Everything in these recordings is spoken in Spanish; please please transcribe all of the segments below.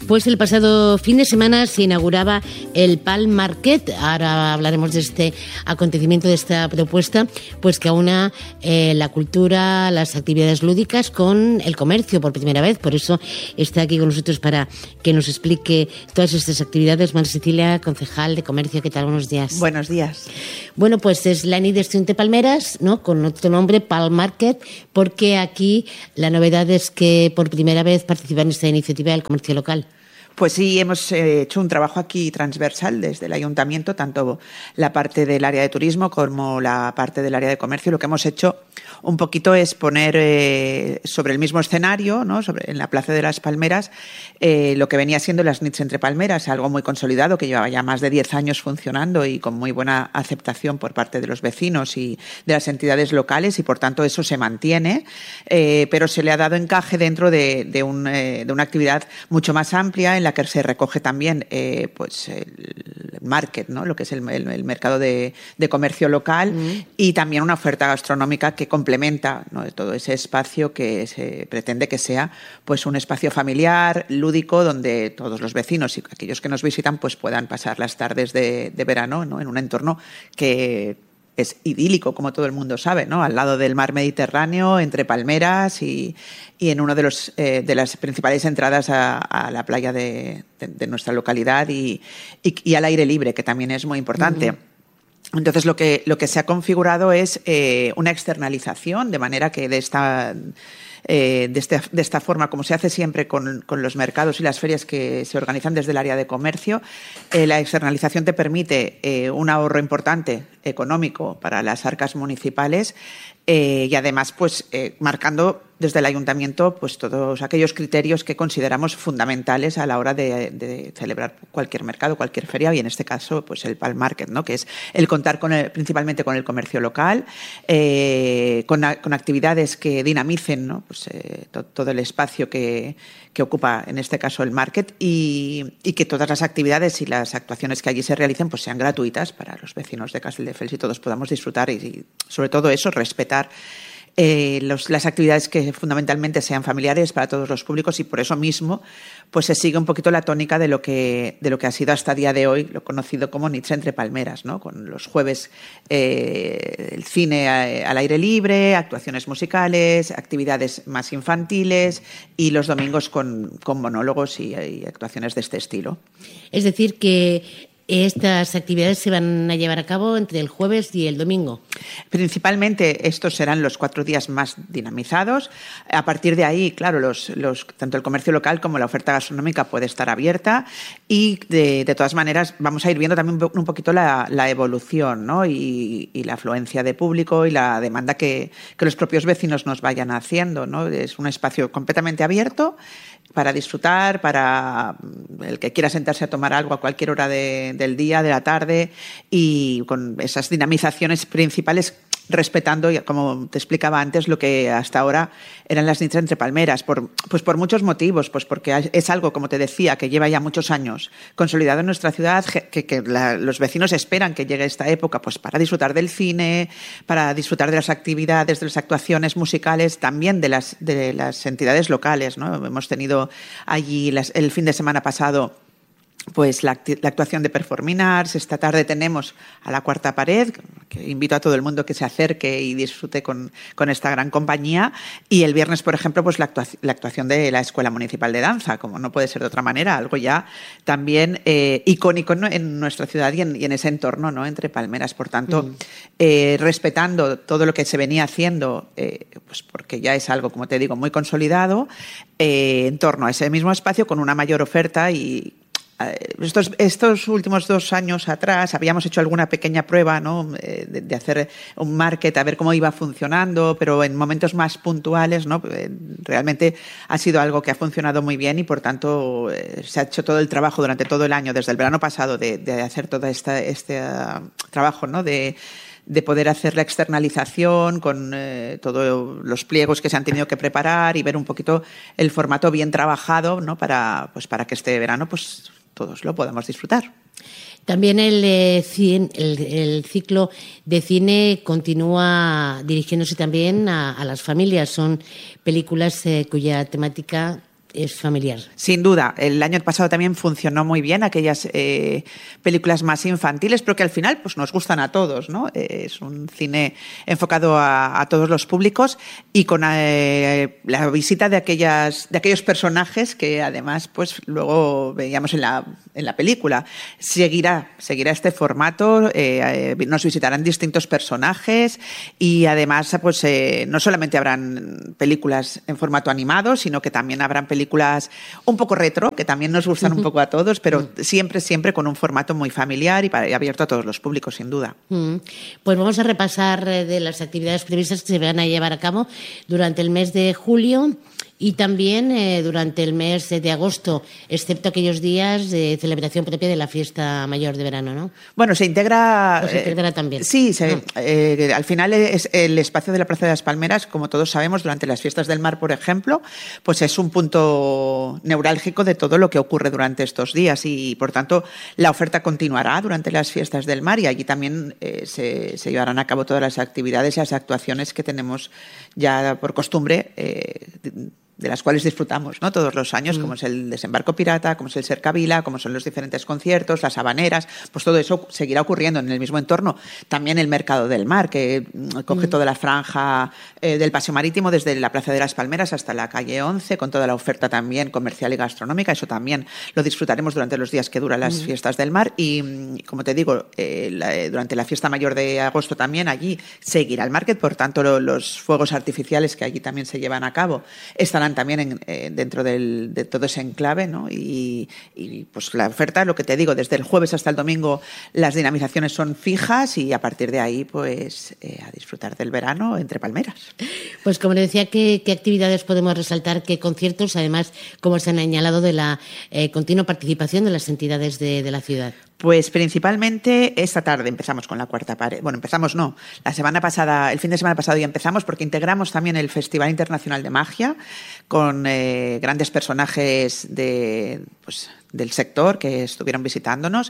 Pues el pasado fin de semana se inauguraba el Palm Market. Ahora hablaremos de este acontecimiento, de esta propuesta, pues que aúna la cultura, las actividades lúdicas con el comercio por primera vez. Por eso está aquí con nosotros para que nos explique todas estas actividades. María Cecilia, concejal de Comercio, ¿qué tal? Buenos días. Buenos días. Bueno, pues es la nit d'Estiu de Palmeras, ¿no? Con otro nombre, Palm Market, porque aquí la novedad es que por primera vez participa en esta iniciativa el comercio local. Pues sí, hemos hecho un trabajo aquí transversal desde el ayuntamiento, tanto la parte del área de turismo como la parte del área de comercio. Lo que hemos hecho un poquito es poner sobre el mismo escenario, ¿no? En la Plaza de las Palmeras, lo que venía siendo las nits entre palmeras, algo muy consolidado que llevaba ya más de 10 años funcionando y con muy buena aceptación por parte de los vecinos y de las entidades locales, y por tanto eso se mantiene, pero se le ha dado encaje dentro de una actividad mucho más amplia, en la que se recoge también pues el market, ¿no? Lo que es el mercado de comercio local, y también una oferta gastronómica que complementa, ¿no? Todo ese espacio que se pretende que sea pues un espacio familiar, lúdico, donde todos los vecinos y aquellos que nos visitan pues puedan pasar las tardes de verano, ¿no? En un entorno que es idílico, como todo el mundo sabe, ¿no? Al lado del mar Mediterráneo, entre palmeras y en uno de las principales entradas a la playa de nuestra localidad y al aire libre, que también es muy importante. Entonces, lo que se ha configurado es una externalización, de manera que de esta forma, como se hace siempre con los mercados y las ferias que se organizan desde el área de comercio, la externalización te permite un ahorro importante económico para las arcas municipales, y además pues marcando desde el ayuntamiento pues todos aquellos criterios que consideramos fundamentales a la hora de celebrar cualquier mercado, cualquier feria, y en este caso pues el Palm Market, ¿no? Que es el contar principalmente con el comercio local, con actividades que dinamicen, ¿no? Pues todo el espacio que ocupa en este caso el market, y que todas las actividades y las actuaciones que allí se realicen pues sean gratuitas para los vecinos de Castelldefels y todos podamos disfrutar y sobre todo eso, respetar las actividades que fundamentalmente sean familiares para todos los públicos, y por eso mismo pues se sigue un poquito la tónica de lo que ha sido hasta el día de hoy lo conocido como Nits entre Palmeras, ¿no? Con los jueves el cine al aire libre, actuaciones musicales, actividades más infantiles, y los domingos con monólogos y actuaciones de este estilo. Es decir, que estas actividades se van a llevar a cabo entre el jueves y el domingo. Principalmente estos serán los 4 días más dinamizados. A partir de ahí, claro, tanto el comercio local como la oferta gastronómica puede estar abierta, y de todas maneras vamos a ir viendo también un poquito la evolución, ¿no? y la afluencia de público y la demanda que los propios vecinos nos vayan haciendo, ¿no? Es un espacio completamente abierto para disfrutar, para el que quiera sentarse a tomar algo a cualquier hora del día, de la tarde, y con esas dinamizaciones principales, respetando, como te explicaba antes, lo que hasta ahora eran las nits entre palmeras, por muchos motivos, pues porque es algo, como te decía, que lleva ya muchos años consolidado en nuestra ciudad, que los vecinos esperan que llegue esta época pues para disfrutar del cine, para disfrutar de las actividades, de las actuaciones musicales, también de las entidades locales, ¿no? Hemos tenido allí el fin de semana pasado pues la actuación de Performing Arts. Esta tarde tenemos a La Cuarta Pared, que invito a todo el mundo que se acerque y disfrute con esta gran compañía, y el viernes, por ejemplo, pues la actuación de la Escuela Municipal de Danza, como no puede ser de otra manera, algo ya también icónico, ¿no? En nuestra ciudad y en ese entorno, ¿no? Entre palmeras. Por tanto, respetando todo lo que se venía haciendo, pues porque ya es algo, como te digo, muy consolidado, en torno a ese mismo espacio, con una mayor oferta. Y estos últimos 2 años atrás habíamos hecho alguna pequeña prueba, ¿no? de hacer un market, a ver cómo iba funcionando, pero en momentos más puntuales, ¿no? Realmente ha sido algo que ha funcionado muy bien, y por tanto se ha hecho todo el trabajo durante todo el año, desde el verano pasado, de hacer todo este trabajo, ¿no? De poder hacer la externalización con todos los pliegos que se han tenido que preparar, y ver un poquito el formato bien trabajado, ¿no? para que este verano pues todos lo podamos disfrutar. También el ciclo de cine continúa dirigiéndose también a las familias. Son películas cuya temática es familiar. Sin duda. El año pasado también funcionó muy bien aquellas películas más infantiles, pero que al final pues nos gustan a todos, ¿no? Es un cine enfocado a todos los públicos y con la visita de aquellos personajes que además pues luego veíamos en la película. Seguirá este formato, nos visitarán distintos personajes y además pues no solamente habrán películas en formato animado, sino que también habrán películas un poco retro, que también nos gustan un poco a todos, pero siempre con un formato muy familiar y abierto a todos los públicos, sin duda. Pues vamos a repasar de las actividades previstas que se van a llevar a cabo durante el mes de julio y también durante el mes de agosto, excepto aquellos días de celebración propia de la fiesta mayor de verano, ¿no? Bueno, se integra... ¿O se integra también? Sí, al final es el espacio de la Plaza de las Palmeras, como todos sabemos, durante las fiestas del mar, por ejemplo, pues es un punto neurálgico de todo lo que ocurre durante estos días y, por tanto, la oferta continuará durante las fiestas del mar y allí también se llevarán a cabo todas las actividades y las actuaciones que tenemos ya por costumbre de las cuales disfrutamos, ¿no? Todos los años, como es el Desembarco Pirata, como es el Cercavila, como son los diferentes conciertos, las habaneras, pues todo eso seguirá ocurriendo en el mismo entorno. También el Mercado del Mar, que coge toda la franja del Paseo Marítimo, desde la Plaza de las Palmeras hasta la calle 11, con toda la oferta también comercial y gastronómica. Eso también lo disfrutaremos durante los días que duran las fiestas del mar. Y, como te digo, durante la fiesta mayor de agosto también allí seguirá el market, por tanto los fuegos artificiales que allí también se llevan a cabo estarán también dentro de todo ese enclave, ¿no? Y pues la oferta, lo que te digo, desde el jueves hasta el domingo las dinamizaciones son fijas y a partir de ahí pues a disfrutar del verano entre palmeras. Pues como le decía, ¿qué actividades podemos resaltar? ¿Qué conciertos? Además, como se han señalado, de la continua participación de las entidades de la ciudad. Pues principalmente esta tarde empezamos con la Cuarta Pared. Bueno, empezamos no. El fin de semana pasado ya empezamos porque integramos también el Festival Internacional de Magia con grandes personajes del sector que estuvieron visitándonos.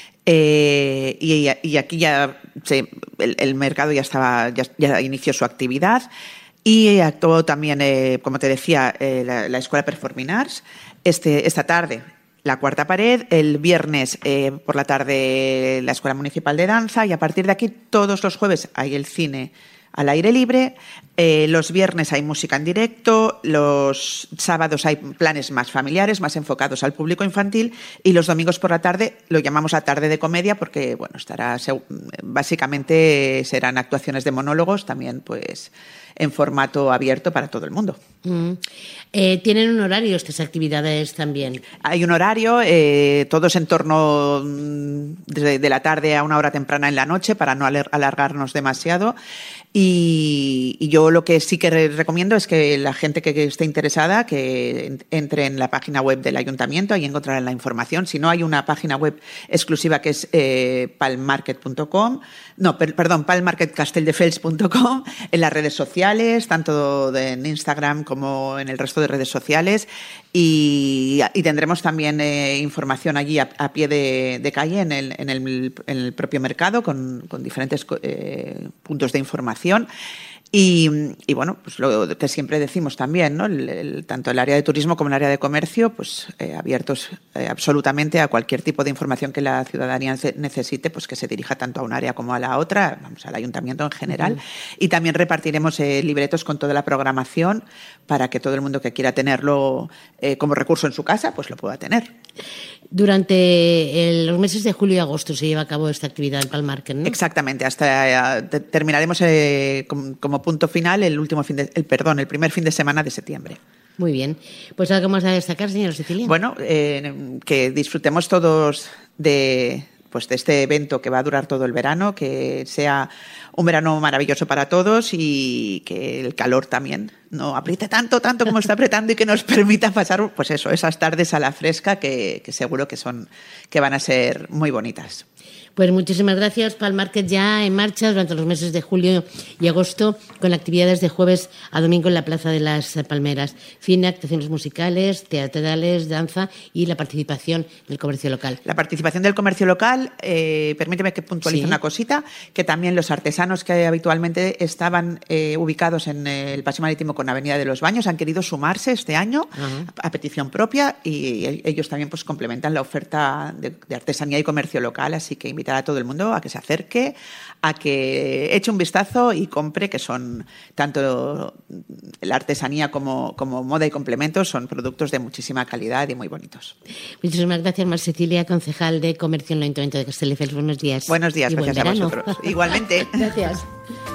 Y aquí ya el mercado ya inició su actividad y actuó también, como te decía, la Escuela Performing Arts esta tarde. La Cuarta Pared, el viernes por la tarde la Escuela Municipal de Danza y a partir de aquí todos los jueves hay el cine al aire libre, los viernes hay música en directo, los sábados hay planes más familiares, más enfocados al público infantil y los domingos por la tarde lo llamamos la tarde de comedia porque bueno, básicamente serán actuaciones de monólogos también pues en formato abierto para todo el mundo. ¿Tienen un horario estas actividades también? Hay un horario, todos en torno de la tarde a una hora temprana en la noche para no alargarnos demasiado. Y yo lo que sí que recomiendo es que la gente que esté interesada que entre en la página web del ayuntamiento, ahí encontrarán la información. Si no, hay una página web exclusiva que es palmarketcastelldefels.com, en las redes sociales, tanto en Instagram como en el resto de redes sociales. Y tendremos también información allí a pie de calle en el propio mercado con diferentes puntos de información. Y bueno, pues lo que siempre decimos también, ¿no? Tanto el área de turismo como el área de comercio, pues abiertos absolutamente a cualquier tipo de información que la ciudadanía necesite, pues que se dirija tanto a un área como a la otra, vamos, al ayuntamiento en general. Y también repartiremos libretos con toda la programación para que todo el mundo que quiera tenerlo como recurso en su casa, pues lo pueda tener. Durante los meses de julio y agosto se lleva a cabo esta actividad en Palmarket, ¿no? Exactamente, hasta terminaremos como punto final el primer fin de semana de septiembre. Muy bien. Pues algo más a destacar, señora Cecilia. Bueno, que disfrutemos todos de este evento que va a durar todo el verano, que sea un verano maravilloso para todos y que el calor también no apriete tanto como está apretando y que nos permita pasar pues esas tardes a la fresca que seguro que van a ser muy bonitas. Pues muchísimas gracias. Palm Market ya en marcha durante los meses de julio y agosto, con actividades de jueves a domingo en la Plaza de las Palmeras. Cine, actuaciones musicales, teatrales, danza y la participación del comercio local. La participación del comercio local, permíteme que puntualice una cosita, que también los artesanos que habitualmente estaban ubicados en el Paseo Marítimo con Avenida de los Baños han querido sumarse este año a petición propia, y ellos también pues complementan la oferta de artesanía y comercio local, así que invitar a todo el mundo a que se acerque, a que eche un vistazo y compre, que son tanto la artesanía como moda y complementos, son productos de muchísima calidad y muy bonitos. Muchísimas gracias, Mar Cecilia, concejal de Comercio en el Ayuntamiento de Castelldefels. Buenos días. Buenos días, y gracias a vosotros. Igualmente. Gracias.